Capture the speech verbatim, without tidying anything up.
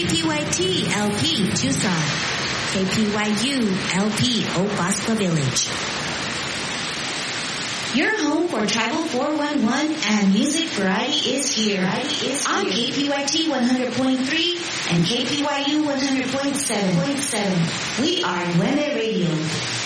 K P Y T L P Tucson, K P Y U L P Oak Bosco Village. Your home for Tribal four one one and music variety is here. Variety is on K P Y T one hundred point three and K P Y U one hundred point seven. We are Nueve Radio.